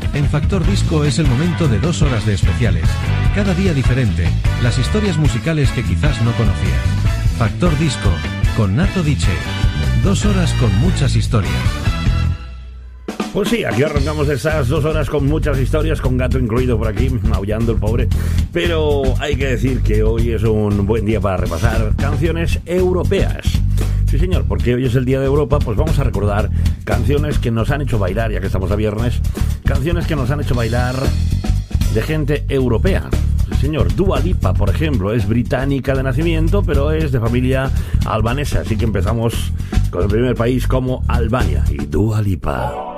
En Factor Disco es el momento de 2 horas de especiales. Cada día diferente, las historias musicales que quizás no conocías. Factor Disco, con Nato DJ. 2 horas con muchas historias. Pues sí, aquí arrancamos esas 2 horas con muchas historias, con Gato incluido por aquí, maullando el pobre. Pero hay que decir que hoy es un buen día para repasar canciones europeas. Sí, señor, porque hoy es el Día de Europa, pues vamos a recordar canciones que nos han hecho bailar, ya que estamos a viernes. Canciones que nos han hecho bailar de gente europea. Sí, señor, Dua Lipa, por ejemplo, es británica de nacimiento, pero es de familia albanesa. Así que empezamos con el primer país como Albania y Dua Lipa.